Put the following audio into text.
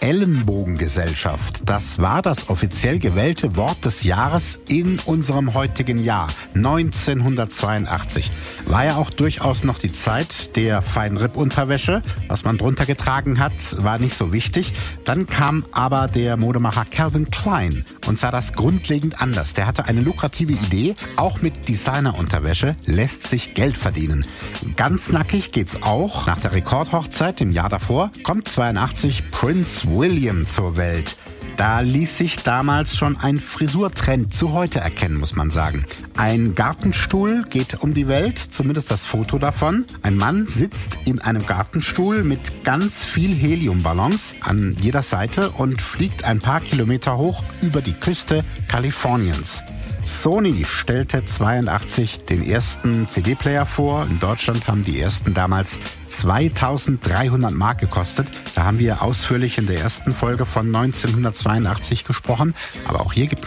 Ellenbogengesellschaft, das war das offiziell gewählte Wort des Jahres in unserem heutigen Jahr, 1982. War ja auch durchaus noch die Zeit der Feinripp-Unterwäsche. Was man drunter getragen hat, war nicht so wichtig. Dann kam aber der Modemacher Calvin Klein und sah das grundlegend anders. Der hatte eine lukrative Idee, auch mit Designerunterwäsche lässt sich Geld verdienen. Ganz nackig geht's auch. Nach der Rekordhochzeit im Jahr davor kommt 82 Prince William zur Welt. Da ließ sich damals schon ein Frisurtrend zu heute erkennen, muss man sagen. Ein Gartenstuhl geht um die Welt, zumindest das Foto davon. Ein Mann sitzt in einem Gartenstuhl mit ganz viel Heliumballons an jeder Seite und fliegt ein paar Kilometer hoch über die Küste Kaliforniens. Sony stellte 82 den ersten CD-Player vor. In Deutschland haben die ersten damals 2.300 Mark gekostet. Da haben wir ausführlich in der ersten Folge von 1982 gesprochen. Aber auch hier gibt es